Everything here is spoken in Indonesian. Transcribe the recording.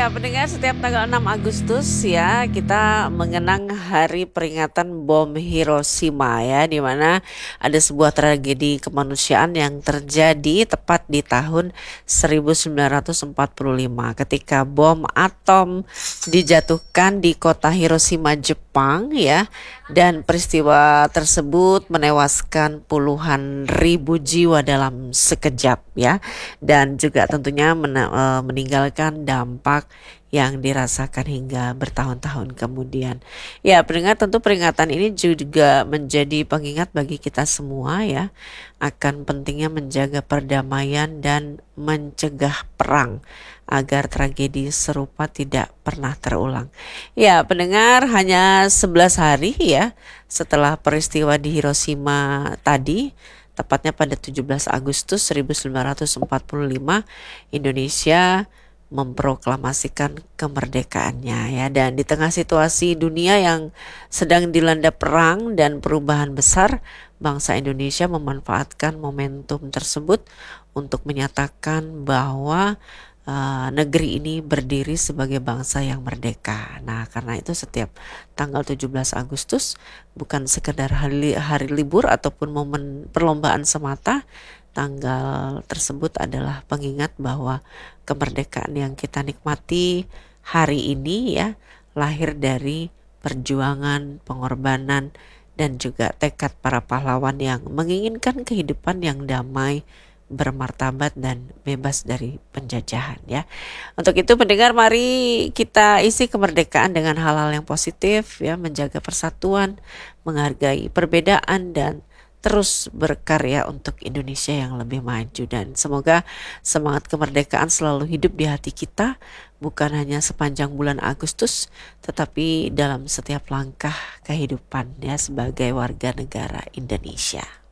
Ya, pendengar, setiap tanggal 6 Agustus ya kita mengenang hari peringatan bom Hiroshima ya, di mana ada sebuah tragedi kemanusiaan yang terjadi tepat di tahun 1945 ketika bom atom dijatuhkan di kota Hiroshima, Jepang ya. Dan peristiwa tersebut menewaskan puluhan ribu jiwa dalam sekejap ya, dan juga tentunya meninggalkan dampak yang dirasakan hingga bertahun-tahun kemudian. Ya, pendengar, tentu peringatan ini juga menjadi pengingat bagi kita semua ya akan pentingnya menjaga perdamaian dan mencegah perang agar tragedi serupa tidak pernah terulang. Ya, pendengar, hanya 11 hari ya setelah peristiwa di Hiroshima tadi, tepatnya pada 17 Agustus 1945, Indonesia memproklamasikan kemerdekaannya ya, dan di tengah situasi dunia yang sedang dilanda perang dan perubahan besar, bangsa Indonesia memanfaatkan momentum tersebut untuk menyatakan bahwa negeri ini berdiri sebagai bangsa yang merdeka. Nah, karena itu setiap tanggal 17 Agustus bukan sekedar hari libur ataupun momen perlombaan semata. Tanggal tersebut adalah pengingat bahwa kemerdekaan yang kita nikmati hari ini ya lahir dari perjuangan, pengorbanan, dan juga tekad para pahlawan yang menginginkan kehidupan yang damai, bermartabat, dan bebas dari penjajahan ya. Untuk itu, pendengar, mari kita isi kemerdekaan dengan hal-hal yang positif ya, menjaga persatuan, menghargai perbedaan, dan terus berkarya untuk Indonesia yang lebih maju. Dan semoga semangat kemerdekaan selalu hidup di hati kita, bukan hanya sepanjang bulan Agustus, tetapi dalam setiap langkah kehidupan ya sebagai warga negara Indonesia.